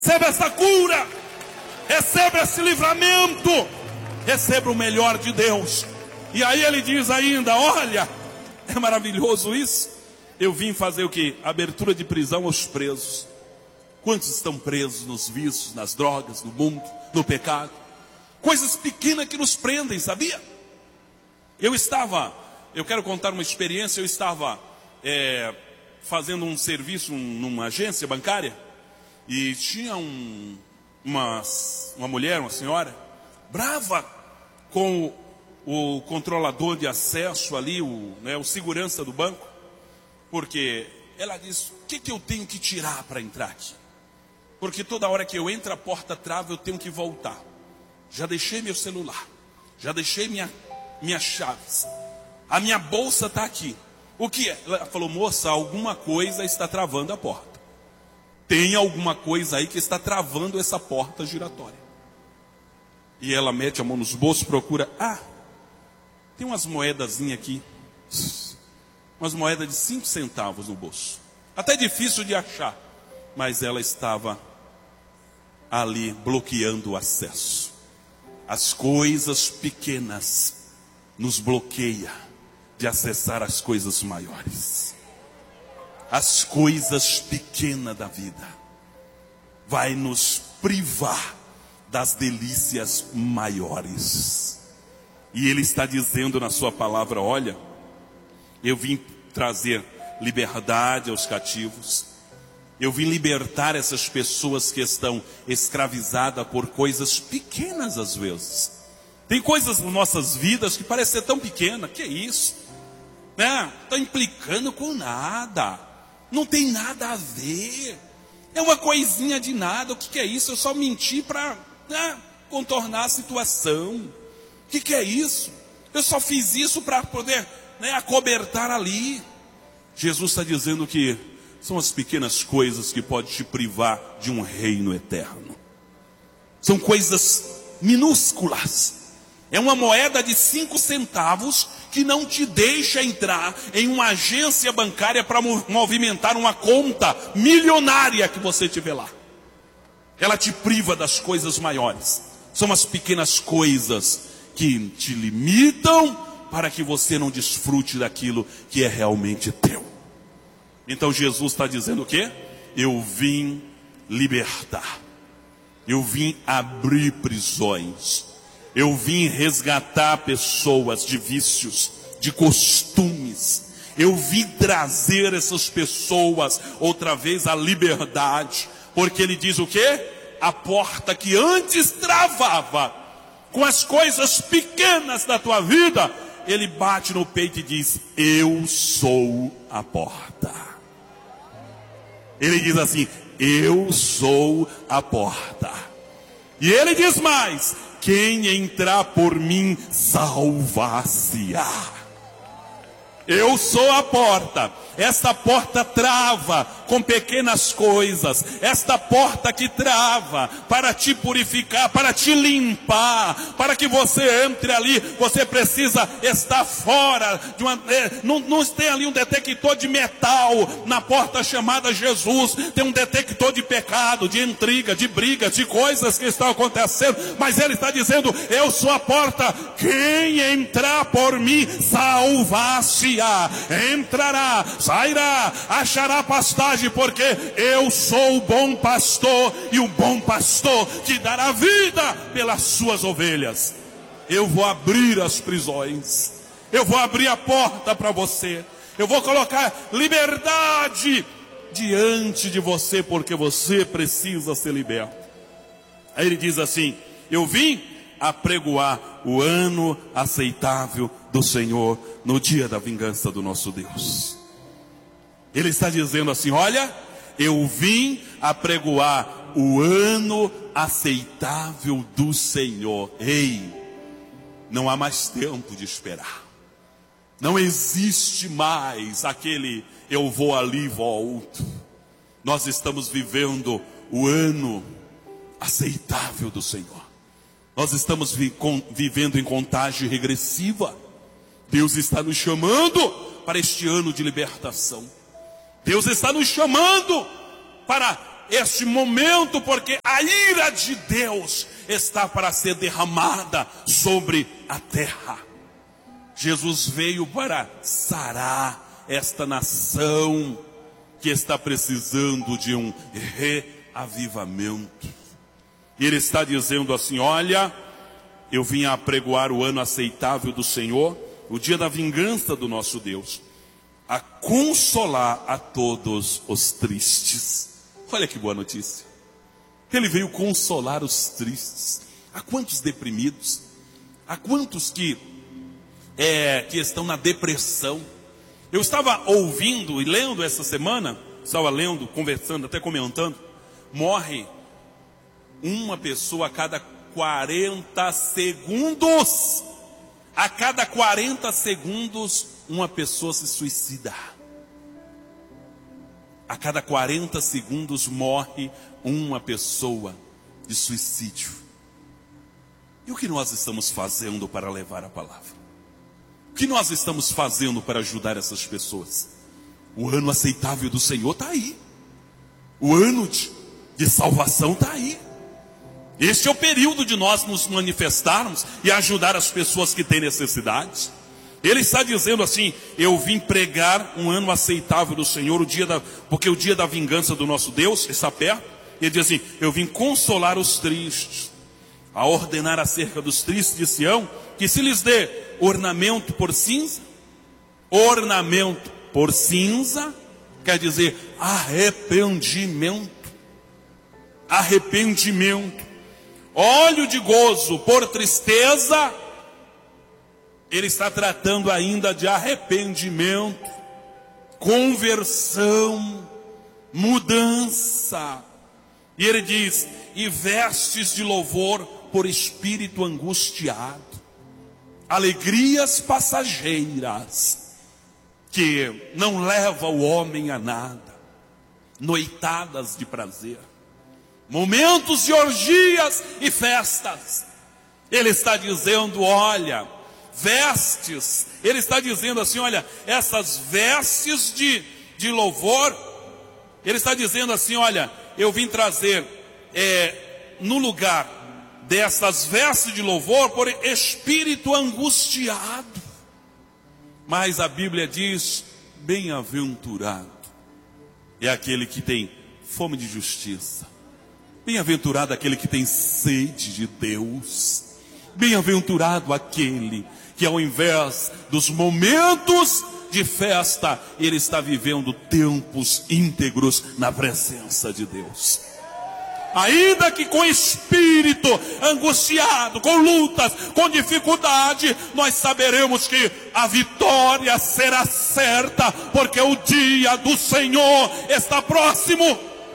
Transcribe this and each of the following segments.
Receba essa cura, receba esse livramento, receba o melhor de Deus. E aí ele diz ainda, olha, é maravilhoso isso. Eu vim fazer o quê? Abertura de prisão aos presos. Quantos estão presos nos vícios, nas drogas, no mundo, no pecado? Coisas pequenas que nos prendem, sabia? Eu quero contar uma experiência. Eu estava fazendo um serviço numa agência bancária. E tinha uma mulher, uma senhora, brava com o controlador de acesso ali, o segurança do banco. Porque ela disse, o que eu tenho que tirar para entrar aqui? Porque toda hora que eu entro, a porta trava, eu tenho que voltar. Já deixei meu celular, já deixei minhas chaves. A minha bolsa está aqui. O que é? Ela falou, moça, alguma coisa está travando a porta. Tem alguma coisa aí que está travando essa porta giratória. E ela mete a mão nos bolsos, procura. Tem umas moedazinhas aqui. Umas moedas de 5 centavos no bolso. Até difícil de achar. Mas ela estava ali bloqueando o acesso. As coisas pequenas nos bloqueiam de acessar as coisas maiores. As coisas pequenas da vida vai nos privar das delícias maiores. E ele está dizendo na sua palavra, olha, eu vim trazer liberdade aos cativos. Eu vim libertar essas pessoas que estão escravizadas por coisas pequenas às vezes. Tem coisas nas nossas vidas que parecem ser tão pequenas. Que é isso? Está implicando com nada. Não tem nada a ver. É uma coisinha de nada. O que é isso? Eu só menti para contornar a situação. O que é isso? Eu só fiz isso para poder acobertar ali. Jesus está dizendo que são as pequenas coisas que podem te privar de um reino eterno. São coisas minúsculas. É uma moeda de 5 centavos que não te deixa entrar em uma agência bancária para movimentar uma conta milionária que você tiver lá. Ela te priva das coisas maiores. São as pequenas coisas que te limitam para que você não desfrute daquilo que é realmente teu. Então Jesus está dizendo o quê? Eu vim libertar. Eu vim abrir prisões. Eu vim resgatar pessoas de vícios, de costumes. Eu vim trazer essas pessoas outra vez à liberdade. Porque ele diz o quê? A porta que antes travava com as coisas pequenas da tua vida, ele bate no peito e diz, eu sou a porta. Ele diz assim, eu sou a porta. E ele diz mais, quem entrar por mim salvar-se-á. Eu sou a porta. Esta porta trava com pequenas coisas. Esta porta que trava para te purificar, para te limpar, para que você entre ali. Você precisa estar fora de uma... Não tem ali um detector de metal na porta chamada Jesus. Tem um detector de pecado, de intriga, de briga, de coisas que estão acontecendo. Mas ele está dizendo, eu sou a porta. Quem entrar por mim salvar-se-á. Entrará, sairá, achará pastagem, porque eu sou o bom pastor, e o bom pastor que dará vida pelas suas ovelhas. Eu vou abrir as prisões, eu vou abrir a porta para você, eu vou colocar liberdade diante de você, porque você precisa ser liberto. Aí ele diz assim, eu vim apregoar o ano aceitável do Senhor no dia da vingança do nosso Deus. Ele está dizendo assim, olha, eu vim apregoar o ano aceitável do Senhor. Ei, não há mais tempo de esperar. Não existe mais aquele eu vou ali e volto. Nós estamos vivendo o ano aceitável do Senhor. Nós estamos vivendo em contagem regressiva. Deus está nos chamando para este ano de libertação. Deus está nos chamando para este momento, porque a ira de Deus está para ser derramada sobre a terra. Jesus veio para sarar esta nação que está precisando de um reavivamento. E Ele está dizendo assim: olha, eu vim a apregoar o ano aceitável do Senhor, o dia da vingança do nosso Deus, a consolar a todos os tristes. Olha que boa notícia. Ele veio consolar os tristes. Há quantos deprimidos? Há quantos que estão na depressão? Eu estava ouvindo e lendo essa semana, estava lendo, conversando, até comentando, morre uma pessoa a cada 40 segundos. A cada 40 segundos, uma pessoa se suicida. A cada 40 segundos morre uma pessoa de suicídio. E o que nós estamos fazendo para levar a palavra? O que nós estamos fazendo para ajudar essas pessoas? O ano aceitável do Senhor está aí. O ano de salvação está aí. Este é o período de nós nos manifestarmos e ajudar as pessoas que têm necessidades. Ele está dizendo assim: eu vim pregar um ano aceitável do Senhor, porque o dia da vingança do nosso Deus está perto. Ele diz assim: eu vim consolar os tristes, a ordenar acerca dos tristes de Sião, que se lhes dê ornamento por cinza. Ornamento por cinza quer dizer arrependimento. Arrependimento. Óleo de gozo por tristeza. Ele está tratando ainda de arrependimento, conversão, mudança. E ele diz: e vestes de louvor por espírito angustiado. Alegrias passageiras, que não levam o homem a nada. Noitadas de prazer. Momentos de orgias e festas. Ele está dizendo: olha, vestes, ele está dizendo assim: olha, essas vestes de louvor, ele está dizendo assim: olha, eu vim trazer no lugar dessas vestes de louvor por espírito angustiado. Mas a Bíblia diz: bem-aventurado é aquele que tem fome de justiça, bem-aventurado aquele que tem sede de Deus, bem-aventurado aquele que ao invés dos momentos de festa, ele está vivendo tempos íntegros na presença de Deus. Ainda que com espírito angustiado, com lutas, com dificuldade, nós saberemos que a vitória será certa, porque o dia do Senhor está próximo.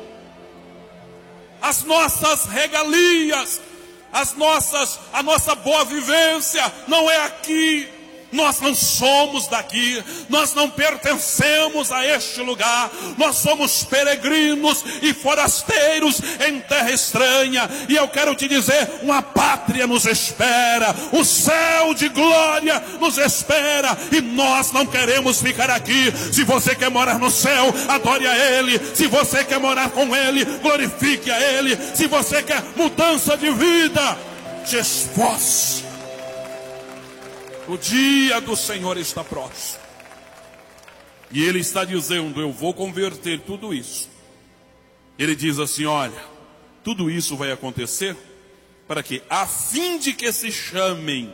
As nossas regalias, a nossa boa vivência não é aqui. Nós não somos daqui, nós não pertencemos a este lugar, nós somos peregrinos e forasteiros em terra estranha. E eu quero te dizer, uma pátria nos espera, o céu de glória nos espera, e nós não queremos ficar aqui. Se você quer morar no céu, adore a Ele. Se você quer morar com Ele, glorifique a Ele. Se você quer mudança de vida, te esforce. O dia do Senhor está próximo. E Ele está dizendo: eu vou converter tudo isso. Ele diz assim: olha, tudo isso vai acontecer para que, a fim de que se chamem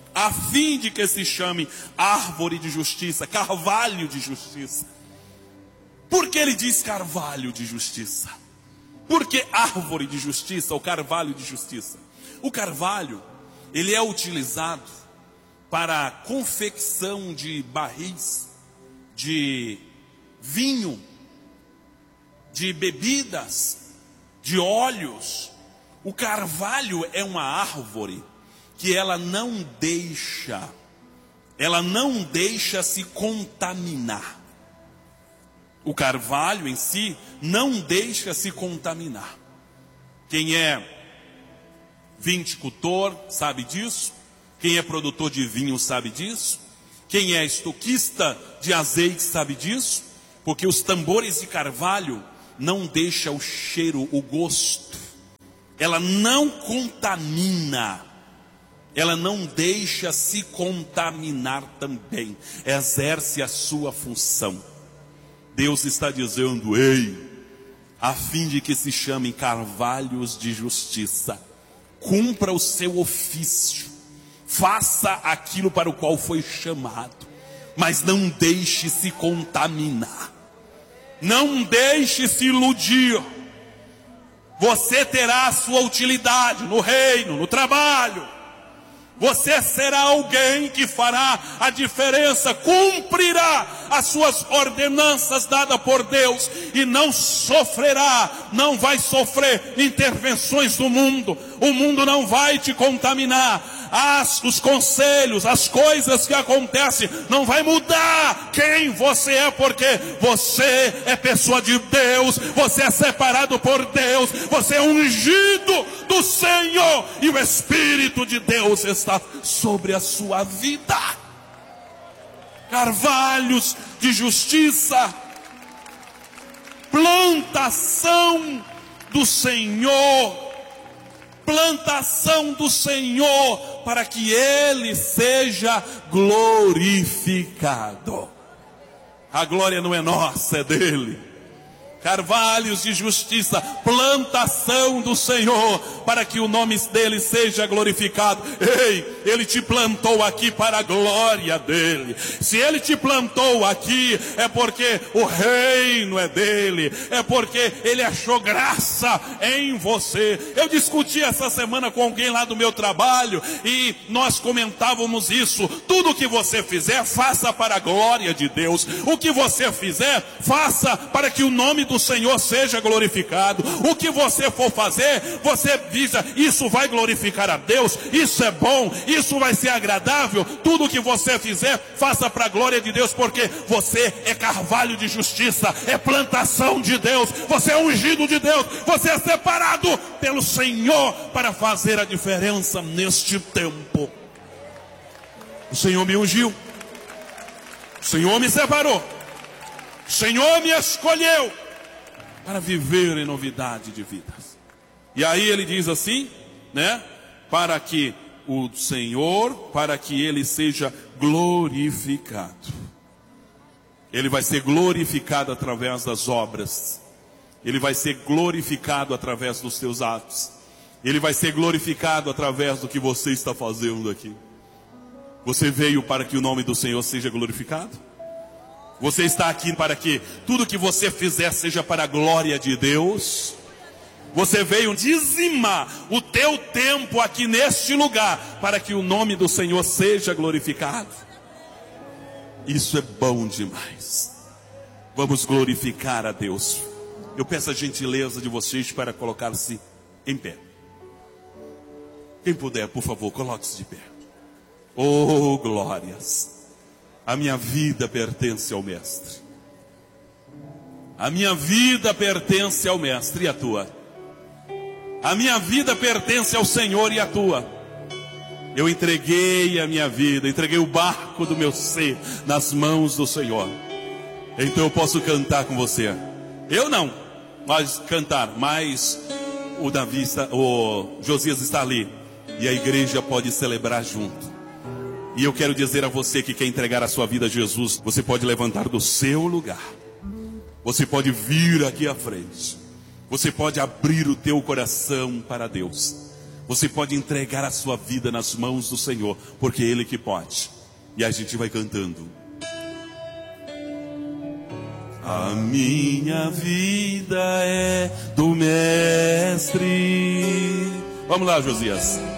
árvore de justiça, carvalho de justiça. Por que ele diz carvalho de justiça? Por que árvore de justiça ou carvalho de justiça? O carvalho, ele é utilizado para a confecção de barris, de vinho, de bebidas, de óleos. O carvalho é uma árvore que ela não deixa se contaminar. O carvalho em si não deixa se contaminar. Quem é viticultor sabe disso. Quem é produtor de vinho sabe disso. Quem é estoquista de azeite sabe disso. Porque os tambores de carvalho não deixa o cheiro, o gosto, ela não contamina, ela não deixa se contaminar também, exerce a sua função. Deus está dizendo: ei, a fim de que se chamem carvalhos de justiça, cumpra o seu ofício, faça aquilo para o qual foi chamado, mas não deixe se contaminar, não deixe se iludir. Você terá a sua utilidade no reino, no trabalho. Você será alguém que fará a diferença, cumprirá as suas ordenanças dadas por Deus e não sofrerá, não vai sofrer intervenções do mundo. O mundo não vai te contaminar. Os conselhos, as coisas que acontecem, não vai mudar quem você é, porque você é pessoa de Deus, você é separado por Deus, você é ungido do Senhor, e o Espírito de Deus está sobre a sua vida. Carvalhos de justiça, plantação do Senhor, plantação do Senhor, para que Ele seja glorificado. A glória não é nossa, é dele. Carvalhos de justiça, plantação do Senhor, para que o nome dele seja glorificado. Ei, ele te plantou aqui para a glória dele. Se ele te plantou aqui, é porque o reino é dele, é porque ele achou graça em você. Eu discuti essa semana com alguém lá do meu trabalho, e nós comentávamos isso: tudo que você fizer, faça para a glória de Deus. O que você fizer, faça para que o nome do Senhor seja glorificado. O que você for fazer, você visa: isso vai glorificar a Deus, isso é bom, isso vai ser agradável. Tudo que você fizer, faça para a glória de Deus, porque você é carvalho de justiça, é plantação de Deus, você é ungido de Deus, você é separado pelo Senhor para fazer a diferença neste tempo. O Senhor me ungiu, o Senhor me separou, o Senhor me escolheu para viver em novidade de vidas. E aí ele diz assim, né? Para que o Senhor, para que ele seja glorificado. Ele vai ser glorificado através das obras. Ele vai ser glorificado através dos seus atos. Ele vai ser glorificado através do que você está fazendo aqui. Você veio para que o nome do Senhor seja glorificado? Você está aqui para que tudo que você fizer seja para a glória de Deus? Você veio dizimar o teu tempo aqui neste lugar para que o nome do Senhor seja glorificado? Isso é bom demais. Vamos glorificar a Deus. Eu peço a gentileza de vocês para colocar-se em pé. Quem puder, por favor, coloque-se de pé. Oh, glórias! A minha vida pertence ao Mestre. A minha vida pertence ao Mestre, e a tua? A minha vida pertence ao Senhor, e a tua? Eu entreguei a minha vida, entreguei o barco do meu ser nas mãos do Senhor. Então eu posso cantar com você. Eu não, mas cantar. Mas o Josias está ali, e a igreja pode celebrar junto. E eu quero dizer a você que quer entregar a sua vida a Jesus, você pode levantar do seu lugar. Você pode vir aqui à frente. Você pode abrir o teu coração para Deus. Você pode entregar a sua vida nas mãos do Senhor, porque Ele que pode. E a gente vai cantando. A minha vida é do Mestre. Vamos lá, Josias.